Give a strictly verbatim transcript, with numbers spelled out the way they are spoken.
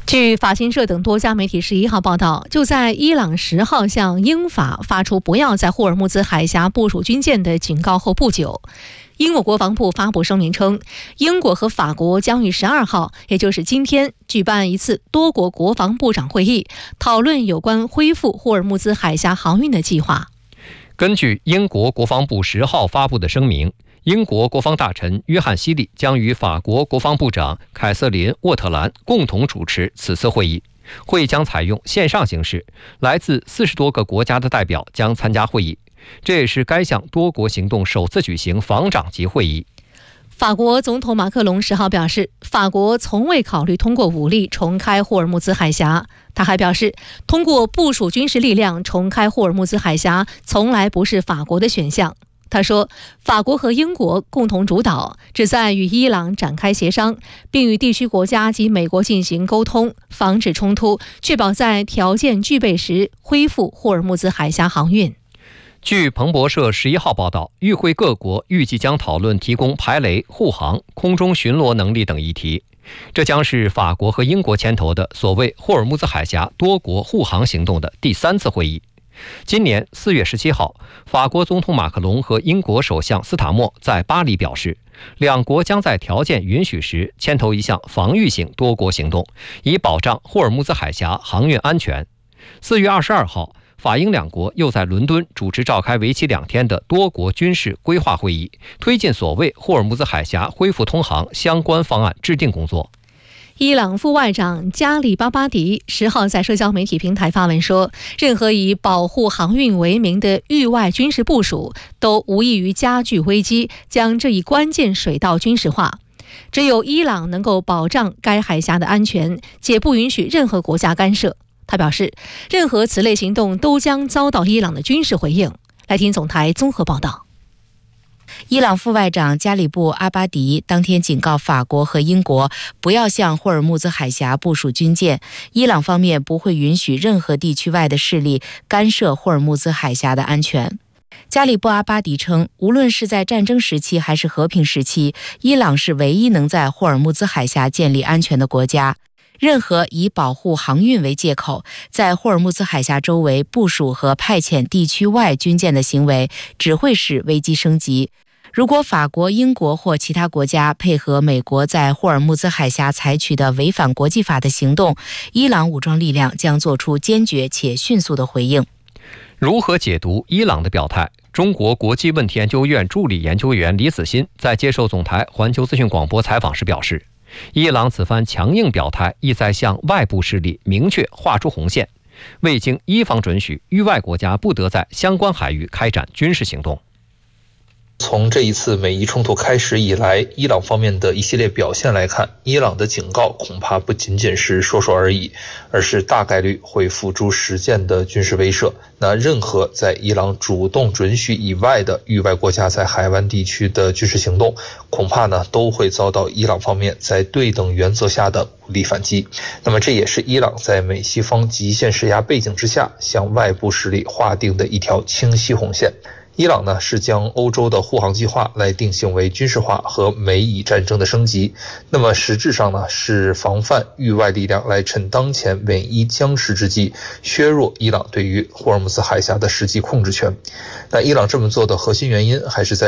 据法新社等多家媒体十一号报道，就在伊朗十号向英法发出不要在霍尔木兹海峡部署军舰的警告后不久，英国国防部发布声明称，英国和法国将于十二号，也就是今天，举办一次多国国防部长会议，讨论有关恢复霍尔木兹海峡航运的计划。 根据英国国防部十号发布的声明，英国国防大臣约翰·希利将与法国国防部长凯瑟琳·沃特兰共同主持此次会议。会议将采用线上形式，来自四十多个国家的代表将参加会议。这也是该项多国行动首次举行防长级会议。 法国总统马克龙十号表示，法国从未考虑通过武力重开霍尔木兹海峡。他还表示，通过部署军事力量重开霍尔木兹海峡从来不是法国的选项。他说，法国和英国共同主导，旨在与伊朗展开协商，并与地区国家及美国进行沟通，防止冲突，确保在条件具备时恢复霍尔木兹海峡航运。 据彭博社十一号报道，与会各国预计将讨论提供排雷、护航、空中巡逻能力等议题。这将是法国和英国牵头的所谓霍尔木兹海峡多国护航行动的第三次会议。今年四月十七号，法国总统马克龙和英国首相斯塔默在巴黎表示，两国将在条件允许时牵头一项防御性多国行动，以保障霍尔木兹海峡航运安全。四月二十二号，法英两国又在伦敦主持召开为期两天的多国军事规划会议，推进所谓霍尔木兹海峡恢复通航相关方案制定工作。 伊朗副外长加里巴巴迪十号在社交媒体平台发文说，任何以保护航运为名的域外军事部署都无异于加剧危机，将这一关键水道军事化。只有伊朗能够保障该海峡的安全，且不允许任何国家干涉。他表示，任何此类行动都将遭到伊朗的军事回应。来听总台综合报道。 伊朗副外长加里布阿巴迪当天警告法国和英国不要向霍尔木兹海峡部署军舰，伊朗方面不会允许任何地区外的势力干涉霍尔木兹海峡的安全。加里布阿巴迪称，无论是在战争时期还是和平时期，伊朗是唯一能在霍尔木兹海峡建立安全的国家。任何以保护航运为借口，在霍尔木兹海峡周围部署和派遣地区外军舰的行为，只会使危机升级。如果法国、英国或其他国家配合美国在霍尔木兹海峡采取的违反国际法的行动，伊朗武装力量将做出坚决且迅速的回应。 如何解读伊朗的表态？中国国际问题研究院助理研究员李子欣在接受总台环球资讯广播采访时表示，伊朗此番强硬表态意在向外部势力明确画出红线，未经伊方准许，域外国家不得在相关海域开展军事行动。 从这一次美伊冲突开始以来，伊朗方面的一系列表现来看，伊朗的警告恐怕不仅仅是说说而已，而是大概率会付诸实践的军事威慑。那任何在伊朗主动准许以外的域外国家在海湾地区的军事行动，恐怕呢都会遭到伊朗方面在对等原则下的武力反击。那么这也是伊朗在美西方极限施压背景之下，向外部势力划定的一条清晰红线。伊朗呢是将欧洲的护航计划来定性为军事化和美以战争的升级，那么实质上呢是防范域外力量来趁当前美伊僵持之际削弱伊朗对于霍尔木兹海峡的实际控制权。那伊朗这么做的核心原因还是在